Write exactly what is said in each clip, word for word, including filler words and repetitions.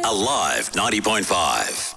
Alive ninety point five.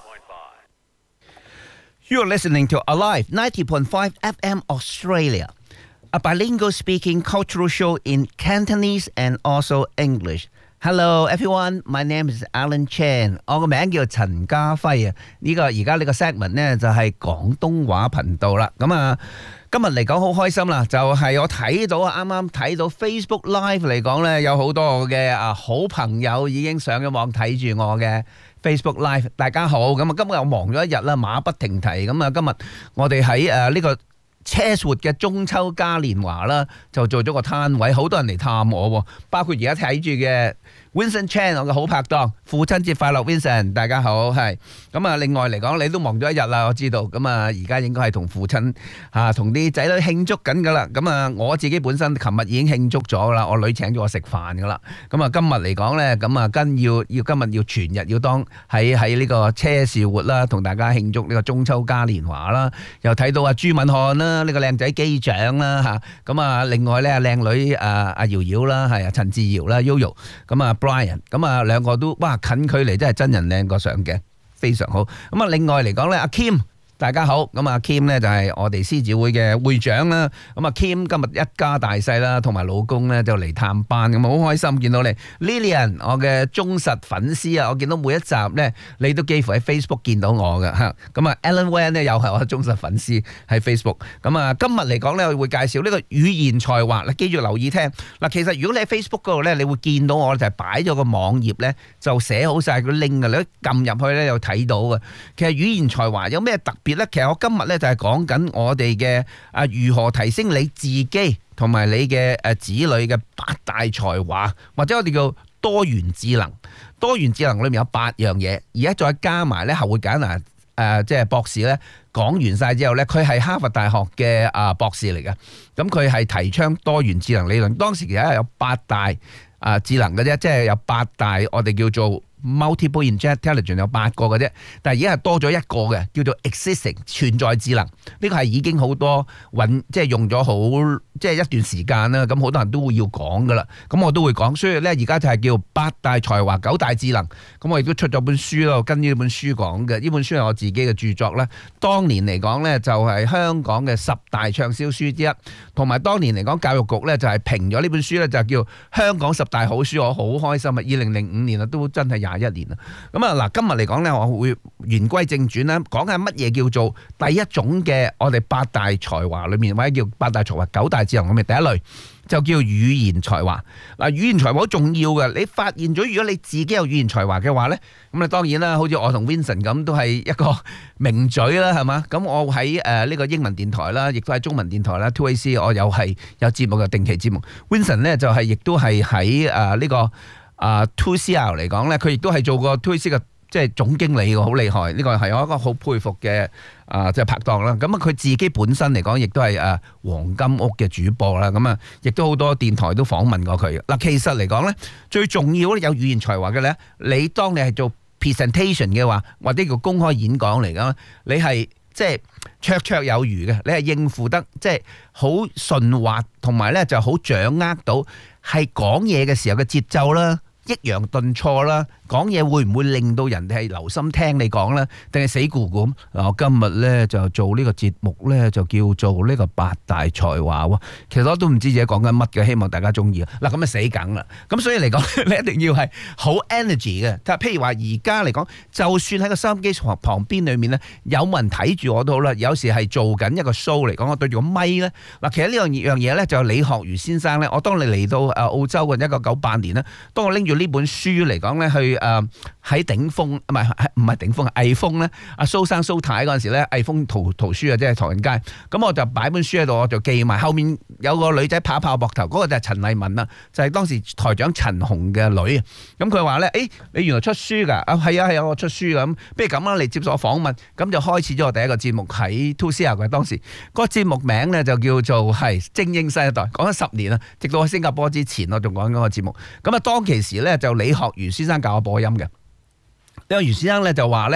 You're listening to Alive ninety point five F M Australia, a bilingual speaking cultural show in Cantonese and also English. Hello everyone, my name is Alan Chan. 我個名叫陳家輝啊。呢個而家呢個 segment 呢就係廣東話頻道啦。咁啊，今日嚟講好開心啦，就係我睇到啱啱睇到 Facebook Live 嚟講呢，有好多嘅啊好朋友已經上咗網睇住我嘅 Facebook Live。大家好，咁啊今日我忙咗一日啦，馬不停蹄。咁啊今日我哋喺誒呢個車活嘅中秋嘉年華啦，就做咗個攤位，好多人嚟探我，包括而家睇住嘅 Vincent Chan 我嘅好拍檔，父親節快樂 Vincent， 大家好，係咁啊！另外嚟講，你都忙咗一日啦，我知道，咁啊而家應該係同父親嚇同啲仔女慶祝緊噶啦，咁啊我自己本身琴日已經慶祝咗啦，我女請咗我食飯噶啦，咁啊今日嚟講咧，咁啊跟要要今日要全日要當喺喺呢個車兆活啦，同大家慶祝呢個中秋嘉年華啦，又睇到阿朱敏漢啦，呢個靚仔機長啦嚇，咁啊另外咧靚女啊阿瑤瑤啦，係啊陳志瑤啦 Yoyo， 咁啊 Brian， 咁啊兩個都哇近距離真係真人靚過相鏡，非常好。咁啊另外嚟講咧，阿 Kim 大家好，咁啊 Kim 咧就係我哋獅子會嘅會長啦。咁啊 Kim 今日一家大細啦，同埋老公咧就嚟探班，咁啊好開心見到你。Lilian 我嘅忠實粉絲啊，我見到每一集咧，你都幾乎喺 Facebook 見到我嘅嚇。咁啊 Alan Wan 咧又係我嘅忠實粉絲喺 Facebook。咁啊今日嚟講咧，我會介紹呢個語言才華，你記住留意聽嗱。其實如果你喺 Facebook 嗰度咧，你會見到我就係擺咗個網頁咧，就寫好曬個 link 嘅，你一撳入去咧又睇到嘅。其實語言才華有咩特別？其實我今日咧就係講緊我哋嘅啊如何提升你自己同埋你嘅誒子女嘅八大才華，或者我哋叫多元智能。多元智能裏面有八樣嘢，而家再加埋咧後會簡拿誒即係博士咧講完晒之後咧，佢係哈佛大學嘅啊博士嚟嘅，咁佢係提倡多元智能理論。當時其實係有八大啊智能嘅啫，即係有八大我哋叫做Multiple intelligence 有八個嘅啫，但係而家係多咗一個嘅，叫做 existing 存在智能。呢個係已經好多揾，即係用咗好即係一段時間啦。咁好多人都會要講噶啦，咁我都會講。所以咧，而家就係叫八大才華、九大智能。咁我亦都出咗本書咯，跟呢本書講嘅。呢本書係我自己嘅著作啦。當年嚟講咧，就係香港嘅十大暢銷書之一，同埋當年嚟講，教育局咧就係評咗呢本書咧，就叫香港十大好書。我好開心啊！二零零五年啊，都真係廿一年啦，咁啊嗱，今日嚟講咧，我會言歸正傳啦，講下乜嘢叫做第一種嘅我哋八大才華裏面，或者叫八大才華、九大智能裏面第一類就叫語言才華。嗱，語言才華好重要嘅，你發現咗，如果你自己有語言才華嘅話咧，咁啊當然啦，好似我同 Vincent 咁，都係一個名嘴啦，係嘛？咁我喺誒呢個英文電台啦，亦都喺中文電台啦 two A C 我又係有節目嘅定期節目。Vincent 咧就係亦都係喺誒呢個。啊 two C R 嚟講咧，佢亦都係做過 two C 嘅即係總經理嘅，好厲害。呢個係我一個好佩服嘅啊，即係拍檔啦。咁啊，佢自己本身嚟講，亦都係誒黃金屋嘅主播啦。咁啊，亦都好多電台都訪問過佢。嗱，其實嚟講咧，最重要咧有語言才華嘅咧，你當你係做 presentation 嘅話，或者叫公開演講嚟講，你係即係綽綽有餘嘅，你係應付得即係好順滑，同埋咧就好掌握到係講嘢嘅時候嘅節奏啦。抑揚頓挫啦，講嘢會唔會令到人哋係留心聽你講咧？定係死咕咕咁？嗱，我今日咧就做呢個節目咧，就叫做呢個八大才華喎。其實我都唔知自己講緊乜嘅，希望大家中意啊！嗱，咁啊死梗啦！咁所以嚟講，你一定要係好 energy 嘅。但係譬如話而家嚟講，就算喺個收音機旁旁邊裏面咧，有冇人睇住我都好啦。有時係做緊一個 show 嚟講，我對住個咪咧。嗱，其實呢樣樣嘢咧，就係李學儒先生咧。我當你嚟到誒澳洲嘅一九九八年咧，當我拎住呢本書嚟講咧，去誒喺頂峰，唔係唔係頂峰，係藝豐咧。阿蘇生蘇太嗰陣時咧，藝豐圖圖書啊，即係唐人街。咁我就擺本書喺度，我就記埋。後面有個女仔拍一拍膊頭，嗰、那個就係陳麗文啦，就係、是、當時台長陳紅嘅女啊。咁佢話咧，誒、欸，你原來出書㗎？啊，係啊係啊，我出書㗎。咁不如咁啦，你接受我訪問，咁就開始咗我第一個節目喺 two C R 嘅。當時嗰、那個節目名咧就叫做係精英新一代，講咗十年啦，直到喺新加坡之前我仲講緊個節目。咁啊，當其時咧就李學儒先生教我播音嘅。李學儒先生咧就話咧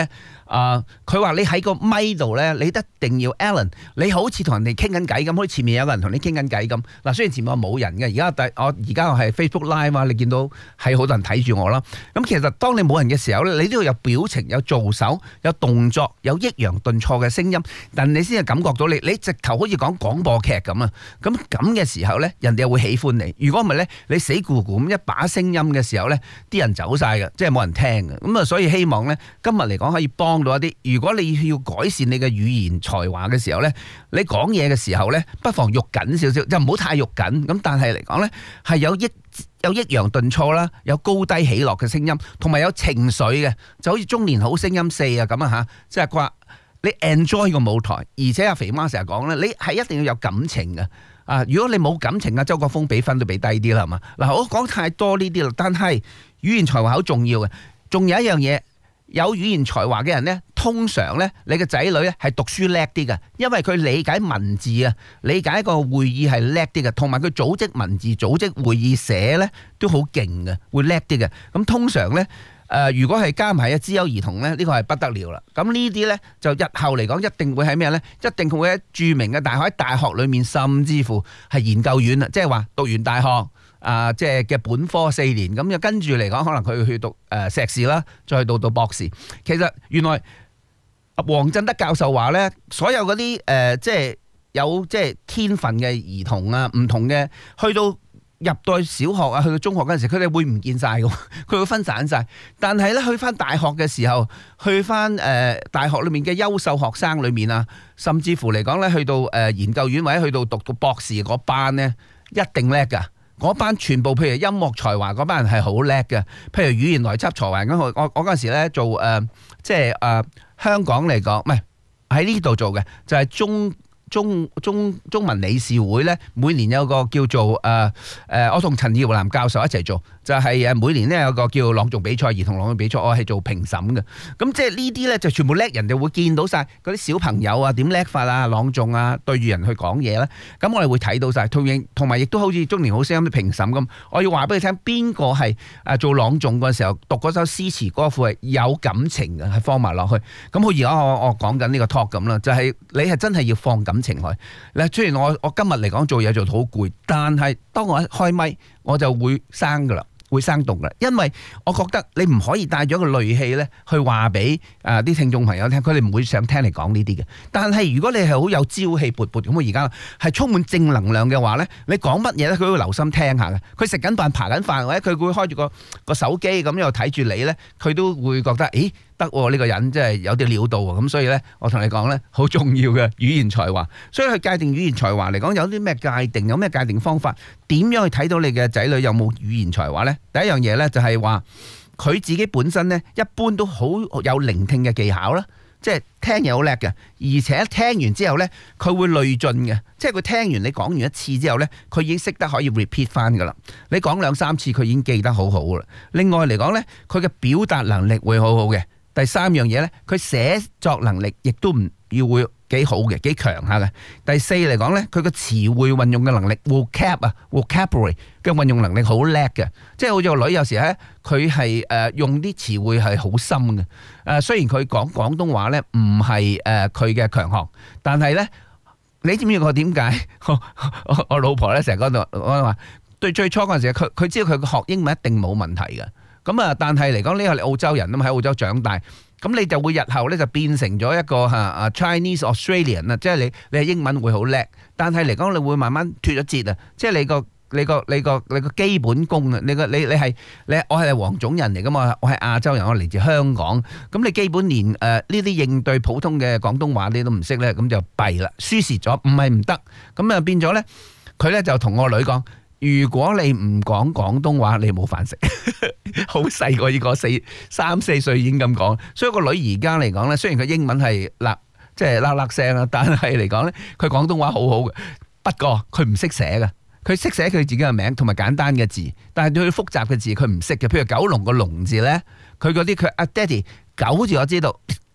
啊，佢話你喺個咪度咧，你一定要 Alan， 你好似同人哋傾緊偈咁，好似前面有個人同你傾緊偈咁。嗱，雖然前面我冇人嘅，而家第我而家我係 Facebook Live 啊，你見到係好多人睇住我啦。咁其實當你冇人嘅時候咧，你都要有表情、有做手、有動作、有抑揚頓挫嘅聲音，但你先係感覺到你，你直頭好似講廣播劇咁啊！咁咁嘅時候咧，人哋又會喜歡你。如果唔係咧，你死咕咕咁一把聲音嘅時候咧，啲人走晒嘅，即係冇人聽嘅。咁啊，所以希望咧，今日嚟講可以幫到一啲。如果你要改善你嘅語言才華嘅時候咧，你講嘢嘅時候咧，不妨喐緊少少，就唔好太喐緊。咁但係嚟講咧，係有抑有抑揚頓挫啦，有高低起落嘅聲音，同埋有情緒嘅，就好似中年好聲音四啊咁啊吓，即係話你 enjoy 個舞台，而且阿肥媽成日講咧，你係一定要有感情嘅。啊！如果你冇感情啊，周國峰俾分都俾低啲啦，係嘛？嗱，我講太多呢啲啦，但係語言才華好重要嘅。仲有一樣嘢，有語言才華嘅人呢，通常呢，你嘅仔女咧係讀書叻啲嘅，因為佢理解文字啊，理解個會議係叻啲嘅，同埋佢組織文字、組織會議寫呢都好勁嘅，會叻啲嘅。咁通常呢。誒、呃，如果係加埋啊資優兒童咧，呢、這個係不得了啦。咁呢啲咧就日後嚟講，一定會喺咩咧？一定會喺著名嘅大學，喺大學裏面，甚至乎係研究院啊，即係話讀完大學啊、呃，即係嘅本科四年，咁就跟住嚟講，可能佢去讀誒碩士啦，再去到到博士。其實原來黃振德教授話咧，所有嗰啲誒，即係有即係天分嘅兒童啊，唔同嘅去到。入到小學啊，去到中學嗰陣時，佢哋會唔見晒嘅，佢會分散晒。但係咧，去翻大學嘅時候，去翻誒、呃、大學裏面嘅優秀學生裏面啊，甚至乎嚟講咧，去到誒、呃、研究院或者去到讀到博士嗰班咧，一定叻噶。嗰班全部譬如音樂才華嗰班人係好叻嘅，譬如語言邏輯才華咁。我我嗰陣時咧做誒、呃，即係誒、呃、香港嚟講，唔係喺呢度做嘅，就係、是、中。中中中文理事會咧，每年有個叫做誒誒、呃呃，我同陳耀南教授一齊做，就係、是、誒每年咧有個叫朗誦比賽，兒童朗誦比賽，我係做評審嘅。咁即係呢啲咧就全部叻，人哋會見到晒嗰啲小朋友啊點叻法啊，朗誦啊，對住人去講嘢咧。咁我哋會睇到晒，同樣同埋亦都好似中年好聲音啲評審咁，我要話俾你聽，邊個係誒做朗誦嗰時候讀嗰首詩詞歌賦係有感情嘅，係放埋落去。咁好似而家我我講緊呢個 talk 咁啦，就係、是、你係真係要放感情去。嗱，雖然我我今日嚟講做嘢做到好攰，但係當我一開咪，我就會生噶啦，會生動噶啦，因為我覺得你唔可以帶咗個戾氣咧去話俾誒啲聽眾朋友聽，佢哋唔會想聽你講呢啲嘅。但係如果你係好有朝氣勃勃咁，我而家係充滿正能量嘅話咧，你講乜嘢咧，佢都會留心聽下嘅。佢食緊飯、爬緊飯，或者佢會開住個個手機咁又睇住你咧，佢都會覺得，咦？得喎，呢個人真係有啲料到喎，咁所以咧，我同你講咧，好重要嘅語言才華。所以去界定語言才華嚟講，有啲咩界定，有咩界定方法？點樣去睇到你嘅仔女有冇語言才華咧？第一樣嘢咧就係話佢自己本身咧，一般都好有聆聽嘅技巧啦，即係聽嘢好叻嘅，而且聽完之後咧，佢會累進嘅，即係佢聽完你講完一次之後咧，佢已經識得可以 repeat 翻噶啦。你講兩三次，佢已經記得好好噶啦。另外嚟講咧，佢嘅表達能力會好好嘅。第三樣嘢咧，佢寫作能力亦都唔要會幾好嘅，幾強下嘅。第四嚟講咧，佢個詞彙運用嘅能力 vocab 啊 vocabulary 嘅運用能力好叻嘅，即係好似個女有時咧，佢係誒用啲詞彙係好深嘅。誒、呃、雖然佢講廣東話咧唔係誒佢嘅強項，但係咧，你知唔知我點解？我，我，我老婆咧成日講到我話，對最初嗰陣時，佢佢知道佢學英文一定冇問題嘅。咁啊，但係嚟講呢個係澳洲人啊嘛，喺澳洲長大，咁你就會日後咧就變成咗一個嚇啊 Chinese Australian 啊，即係你你係英文會好叻，但係嚟講你會慢慢脫咗節啊，即係你個你個你個你個基本功啊，你個你你係你我係黃種人嚟噶嘛，我係亞洲人，我嚟自香港，咁你基本連誒呢啲應對普通嘅廣東話你都唔識咧，咁就弊啦，輸蝕咗，唔係唔得，咁啊變咗咧，佢咧就同我女講。如果你唔講廣東話，你冇飯食。好細個，呢個四三四歲已經咁講，所以個女而家嚟講咧，雖然佢英文係嗱即係啦啦聲啦，但係嚟講咧，佢廣東話好好嘅。不過佢唔識寫嘅，佢識寫佢自己嘅名同埋簡單嘅字，但係對佢複雜嘅字佢唔識嘅。譬如九龍個龍字咧，佢嗰啲佢阿爹哋九字我知道，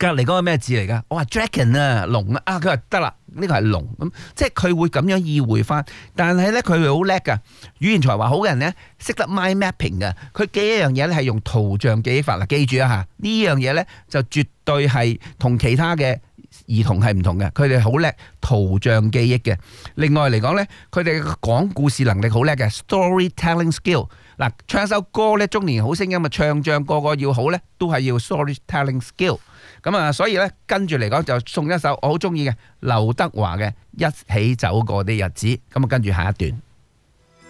隔離嗰個咩字嚟㗎？我話 dragon 啊，龍啊，啊佢話得啦，呢個係龍咁，即係佢會咁樣意會翻。但係咧，佢會好叻㗎，語言才華好嘅人咧，識得 mind mapping 嘅。佢記一樣嘢咧係用圖像記憶法啦，記住啊嚇，呢樣嘢咧就絕對係同其他嘅兒童係唔同嘅，佢哋好叻圖像記憶嘅。另外嚟講咧，佢哋講故事能力好叻嘅 storytelling skill。嗱，唱首歌咧，中年好聲音啊，唱將個個要好咧，都係要 storytelling skill。咁啊，所以咧跟住嚟講就送一首我好中意嘅劉德華嘅《一起走過的日子》。咁啊，跟住下一段。